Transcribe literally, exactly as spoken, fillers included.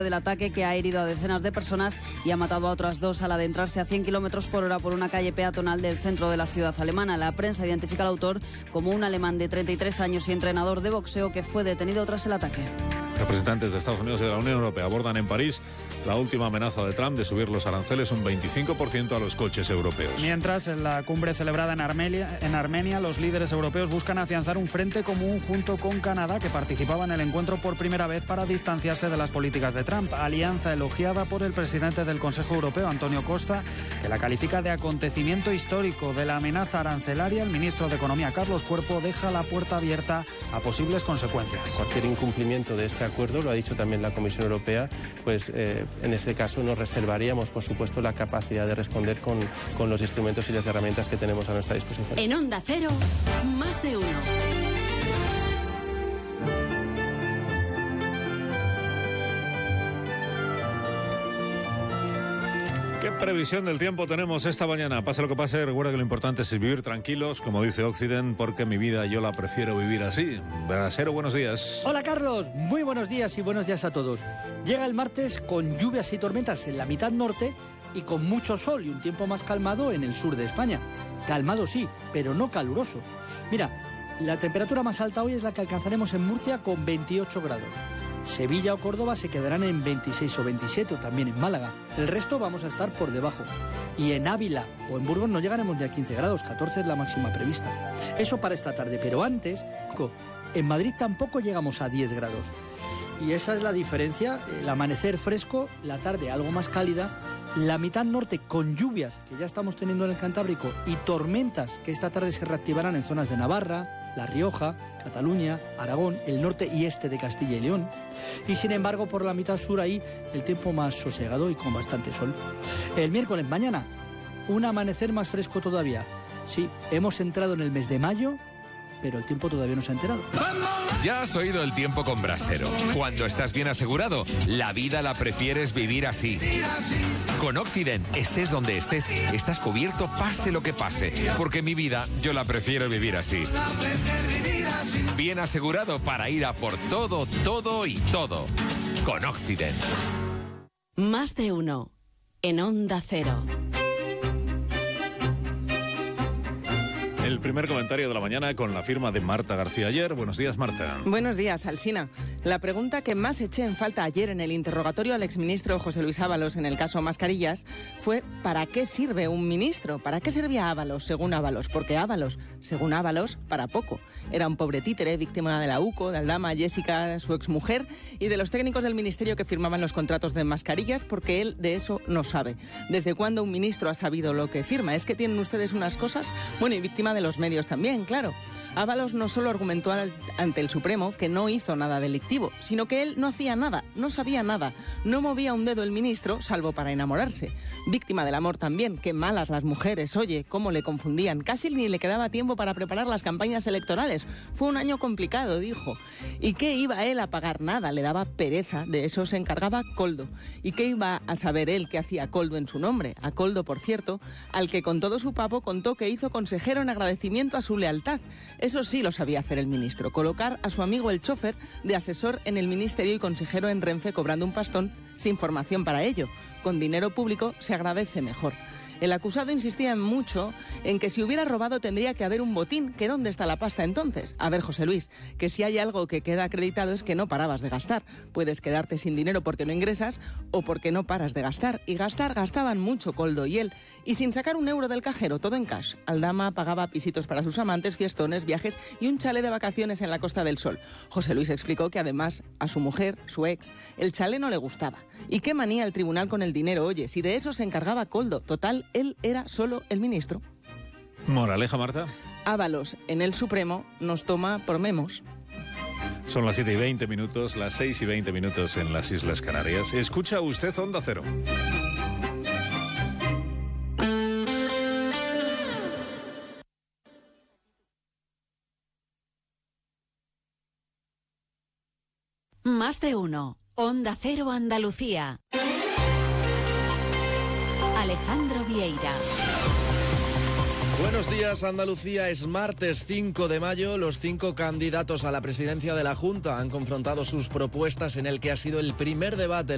del ataque que ha herido a decenas de personas y ha matado a otras dos al adentrarse a cien kilómetros por hora por una calle peatonal del centro de la ciudad alemana. La prensa identifica al autor como un alemán de treinta y tres años y entrenador de boxeo que fue detenido tras el ataque. Representantes de Estados Unidos y de la Unión Europea abordan en París la última amenaza de Trump de subir los aranceles un veinticinco por ciento a los coches europeos. Mientras, en la cumbre celebrada en Armenia, en Armenia, los líderes europeos buscan afianzar un frente común junto con Canadá, que participaba en el encuentro por primera vez para distanciarse de las políticas de Trump. Alianza elogiada por el presidente del Consejo Europeo, Antonio Costa, que la califica de acontecimiento histórico. De la amenaza arancelaria, el ministro de Economía, Carlos Cuerpo, deja la puerta abierta a posibles consecuencias. Cualquier incumplimiento de este acuerdo, lo ha dicho también la Comisión Europea, pues eh, en ese caso nos reservaríamos, por supuesto, la capacidad de responder con, con los instrumentos y las herramientas que tenemos a nuestra disposición. En Onda Cero, más de uno. ¿Qué previsión del tiempo tenemos esta mañana? Pase lo que pase, recuerda que lo importante es vivir tranquilos, como dice Occident, porque mi vida yo la prefiero vivir así. Brasero, buenos días. Hola Carlos, muy buenos días y buenos días a todos. Llega el martes con lluvias y tormentas en la mitad norte y con mucho sol y un tiempo más calmado en el sur de España. Calmado sí, pero no caluroso. Mira, la temperatura más alta hoy es la que alcanzaremos en Murcia con veintiocho grados. Sevilla o Córdoba se quedarán en veintiséis o veintisiete, o también en Málaga. El resto vamos a estar por debajo. Y en Ávila o en Burgos no llegaremos ni a quince grados, catorce es la máxima prevista. Eso para esta tarde, pero antes, en Madrid tampoco llegamos a diez grados. Y esa es la diferencia, el amanecer fresco, la tarde algo más cálida, la mitad norte con lluvias que ya estamos teniendo en el Cantábrico y tormentas que esta tarde se reactivarán en zonas de Navarra, La Rioja, Cataluña, Aragón, el norte y este de Castilla y León. Y sin embargo, por la mitad sur ahí, el tiempo más sosegado y con bastante sol. El miércoles, mañana, un amanecer más fresco todavía. Sí, hemos entrado en el mes de mayo, pero el tiempo todavía no se ha enterado. Ya has oído el tiempo con Brasero. Cuando estás bien asegurado, la vida la prefieres vivir así. Con Occident, estés donde estés, estás cubierto pase lo que pase. Porque mi vida, yo la prefiero vivir así. Bien asegurado para ir a por todo, todo y todo. Con Occident. Más de uno. En Onda Cero. El primer comentario de la mañana con la firma de Marta García Ayer. Buenos días, Marta. Buenos días, Alsina. La pregunta que más eché en falta ayer en el interrogatorio al exministro José Luis Ábalos en el caso Mascarillas fue ¿para qué sirve un ministro? ¿Para qué servía Ábalos, según Ábalos? Porque Ábalos, según Ábalos, para poco. Era un pobre títere, víctima de la UCO, de Aldama, Jessica, su exmujer, y de los técnicos del ministerio que firmaban los contratos de mascarillas, porque él de eso no sabe. ¿Desde cuándo un ministro ha sabido lo que firma? ¿Es que tienen ustedes unas cosas? Bueno, y víctima de los medios también, claro. Ábalos no solo argumentó ante el Supremo que no hizo nada delictivo, sino que él no hacía nada, no sabía nada, no movía un dedo el ministro, salvo para enamorarse. Víctima del amor también, qué malas las mujeres, oye, cómo le confundían, casi ni le quedaba tiempo para preparar las campañas electorales. Fue un año complicado, dijo. ¿Y qué iba él a pagar? Nada, le daba pereza, de eso se encargaba Coldo. ¿Y qué iba a saber él que hacía Coldo en su nombre? A Coldo, por cierto, al que con todo su papo contó que hizo consejero en agradecimiento a su lealtad. Eso sí lo sabía hacer el ministro, colocar a su amigo el chofer de asesor en el ministerio y consejero en Renfe cobrando un pastón sin formación para ello. Con dinero público se agradece mejor. El acusado insistía mucho en que si hubiera robado tendría que haber un botín, que ¿dónde está la pasta entonces? A ver, José Luis, que si hay algo que queda acreditado es que no parabas de gastar. Puedes quedarte sin dinero porque no ingresas o porque no paras de gastar. Y gastar, gastaban mucho Coldo y él. Y sin sacar un euro del cajero, todo en cash. Aldama pagaba pisitos para sus amantes, fiestones, viajes y un chalet de vacaciones en la Costa del Sol. José Luis explicó que además a su mujer, su ex, el chalet no le gustaba. ¿Y qué manía el tribunal con el dinero? Oye, si de eso se encargaba Coldo, total, él era solo el ministro. Moraleja, Marta. Ábalos en el Supremo nos toma por memos. Son las siete y veinte minutos, las seis y veinte minutos en las Islas Canarias. Escucha usted Onda Cero. Más de uno. Onda Cero Andalucía. Alejandro Vieira. Buenos días, Andalucía. Es martes cinco de mayo. Los cinco candidatos a la presidencia de la Junta han confrontado sus propuestas en el que ha sido el primer debate